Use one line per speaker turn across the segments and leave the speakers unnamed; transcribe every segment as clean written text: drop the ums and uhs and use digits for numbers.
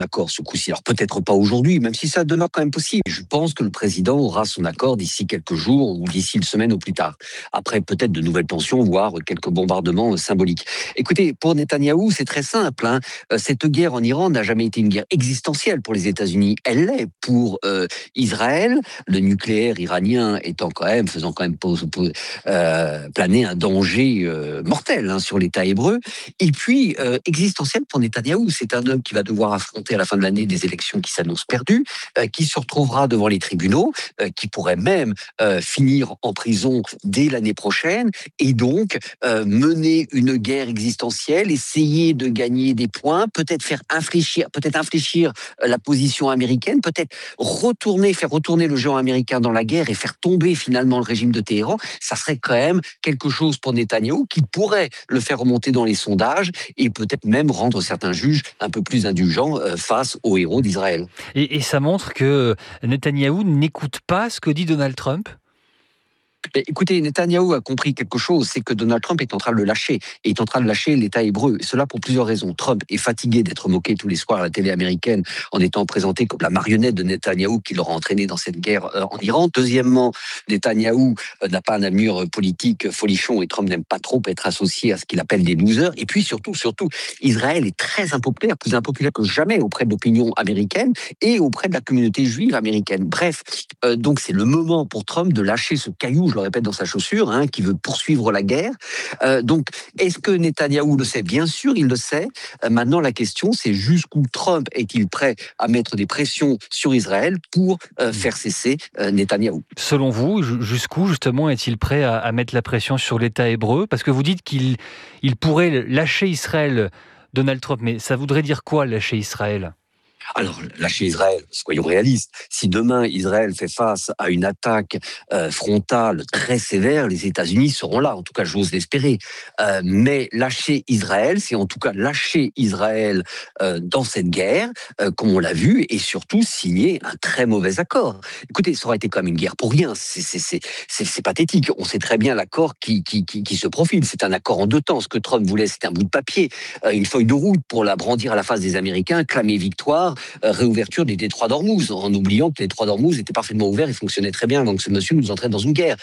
accord ce coup-ci. Alors peut-être pas aujourd'hui, même si ça demeure quand même possible. Je pense que le président aura son accord d'ici quelques jours ou d'ici une semaine au plus tard. Après, peut-être de nouvelles tensions, voire quelques bombardements symboliques. Écoutez, pour Netanyahou, c'est très simple. Cette guerre en Iran n'a jamais été une guerre existentielle pour les États-Unis. Elle l'est pour Israël. Le nucléaire iranien faisant quand même planer un danger mortel sur l'État hébreu. Et puis, existentielle pour Netanyahou. C'est un homme qui va devoir affronter à la fin de l'année des élections qui s'annoncent perdues, qui se retrouvera devant les tribunaux, qui pourrait même finir en prison dès l'année prochaine, et donc mener une guerre existentielle, essayer de gagner des points, peut-être infléchir la position américaine, peut-être faire retourner le géant américain dans la guerre et faire tomber finalement le régime de Téhéran. Ça serait quand même quelque chose pour Netanyahou qui pourrait le faire remonter dans les sondages et peut-être même rendre certains juges un peu plus indulgents face aux héros d'Israël.
Et ça montre que Netanyahou n'écoute pas ce que dit Donald Trump.
Mais écoutez, Netanyahou a compris quelque chose, c'est que Donald Trump est en train de le lâcher, et est en train de lâcher l'État hébreu. Et cela pour plusieurs raisons. Trump est fatigué d'être moqué tous les soirs à la télé américaine en étant présenté comme la marionnette de Netanyahou qui l'aura entraîné dans cette guerre en Iran. Deuxièmement, Netanyahou n'a pas un avenir politique folichon et Trump n'aime pas trop être associé à ce qu'il appelle des losers. Et puis surtout, Israël est très impopulaire, plus impopulaire que jamais auprès de l'opinion américaine et auprès de la communauté juive américaine. Bref, donc c'est le moment pour Trump de lâcher ce caillou, je le répète, dans sa chaussure, qui veut poursuivre la guerre. Donc, est-ce que Netanyahou le sait? Bien sûr, il le sait. Maintenant, la question, c'est jusqu'où Trump est-il prêt à mettre des pressions sur Israël pour faire cesser Netanyahou?
Selon vous, jusqu'où justement est-il prêt à mettre la pression sur l'État hébreu? Parce que vous dites qu'il pourrait lâcher Israël, Donald Trump, mais ça voudrait dire quoi, lâcher Israël?
Alors, lâcher Israël, soyons réalistes. Si demain Israël fait face à une attaque frontale très sévère, les États-Unis seront là. En tout cas, j'ose l'espérer. Mais lâcher Israël, c'est en tout cas lâcher Israël dans cette guerre, comme on l'a vu, et surtout signer un très mauvais accord. Écoutez, ça aurait été quand même une guerre pour rien. C'est pathétique. On sait très bien l'accord qui se profile. C'est un accord en deux temps. Ce que Trump voulait, c'était un bout de papier, une feuille de route pour la brandir à la face des Américains, clamer victoire, réouverture des détroits d'Ormuz, en oubliant que les détroits d'Ormuz étaient parfaitement ouverts et fonctionnaient très bien avant que ce monsieur nous entraîne dans une guerre.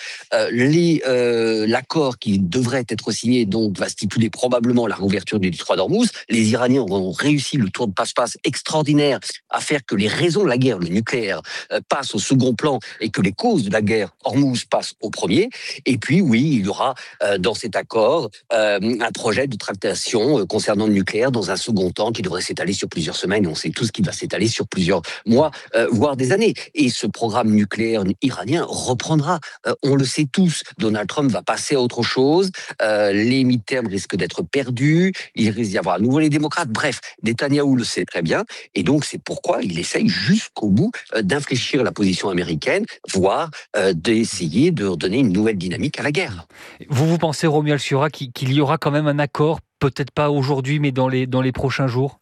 L'accord qui devrait être signé donc va stipuler probablement la réouverture du détroit d'Ormuz. Les Iraniens ont réussi le tour de passe-passe extraordinaire à faire que les raisons de la guerre, le nucléaire, passent au second plan et que les causes de la guerre Ormuz passent au premier. Et puis oui, il y aura dans cet accord un projet de tractation concernant le nucléaire dans un second temps qui devrait s'étaler sur plusieurs semaines. On sait tous qu'il va s'étaler sur plusieurs mois, voire des années. Et ce programme nucléaire iranien reprendra. On le sait tous. Donald Trump va passer à autre chose. Les mi-termes risquent d'être perdus. Il risque d'y avoir à nouveau les démocrates. Bref, Netanyahou le sait très bien. Et donc, c'est pourquoi il essaye jusqu'au bout d'infléchir la position américaine, voire d'essayer de redonner une nouvelle dynamique à la guerre.
Vous pensez, Romuald Siora, qu'il y aura quand même un accord, peut-être pas aujourd'hui, mais dans les prochains jours?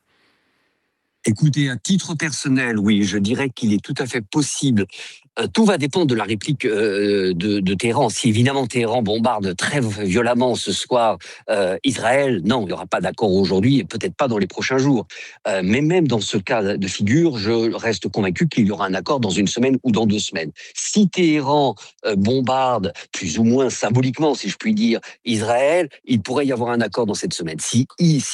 Écoutez, à titre personnel, oui, je dirais qu'il est tout à fait possible. Tout va dépendre de la réplique de Téhéran. Si évidemment Téhéran bombarde très violemment ce soir Israël, non, il n'y aura pas d'accord aujourd'hui et peut-être pas dans les prochains jours. Mais même dans ce cas de figure, je reste convaincu qu'il y aura un accord dans une semaine ou dans 2 semaines. Si Téhéran bombarde plus ou moins symboliquement, si je puis dire, Israël, il pourrait y avoir un accord dans cette semaine. Si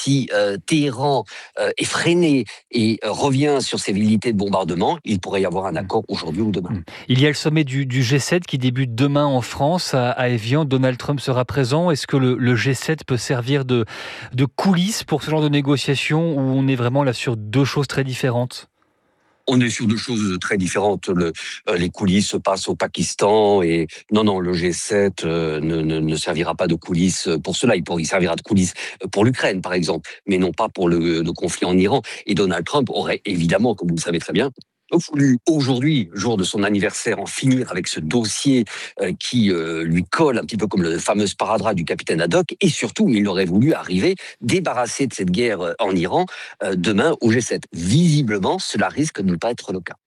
Téhéran est freiné et revient sur ses velléités de bombardement, il pourrait y avoir un accord aujourd'hui ou demain.
Il y a le sommet du G7 qui débute demain en France, à Évian. Donald Trump sera présent. Est-ce que le G7 peut servir de coulisses pour ce genre de négociations où on est vraiment là sur deux choses très différentes?
On est sur 2 choses très différentes. Les coulisses se passent au Pakistan et non, le G7 ne servira pas de coulisses pour cela. Il servira de coulisses pour l'Ukraine, par exemple, mais non pas pour le conflit en Iran. Et Donald Trump aurait évidemment, comme vous le savez très bien, voulu aujourd'hui, jour de son anniversaire, en finir avec ce dossier qui lui colle un petit peu comme le fameux sparadrap du capitaine Haddock, et surtout, il aurait voulu arriver débarrassé de cette guerre en Iran demain au G7. Visiblement, cela risque de ne pas être le cas.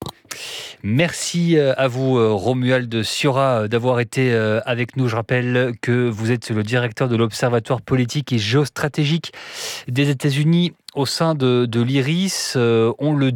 Merci à vous, Romuald Siora, d'avoir été avec nous. Je rappelle que vous êtes le directeur de l'Observatoire politique et géostratégique des États-Unis au sein de l'IRIS, on le